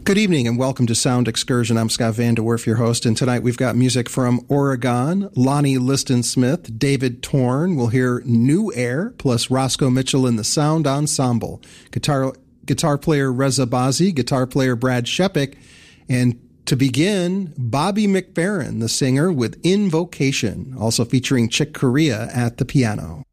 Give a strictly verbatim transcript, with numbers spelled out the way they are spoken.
Good evening and welcome to Sound Excursion. I'm Scott Van De Werf, your host, and tonight we've got music from Oregon, Lonnie Liston Smith, David Torn. We'll hear New Air, plus Roscoe Mitchell in the Sound Ensemble. Guitar guitar player Reza Bazzi, guitar player Brad Shepik, and to begin, Bobby McFerrin, the singer, with Invocation, also featuring Chick Corea at the piano.